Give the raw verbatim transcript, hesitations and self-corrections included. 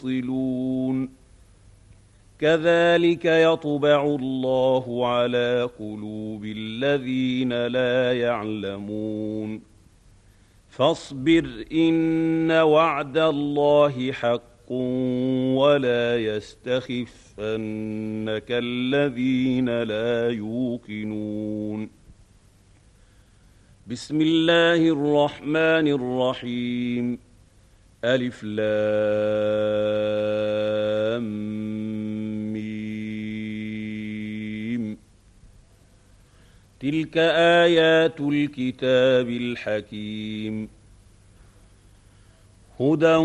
يحصلون كذلك يطبع الله على قلوب الذين لا يعلمون فاصبر إن وعد الله حق ولا يستخفنك الذين لا يوقنون بسم الله الرحمن الرحيم ألف لام ميم تلك آيات الكتاب الحكيم هدى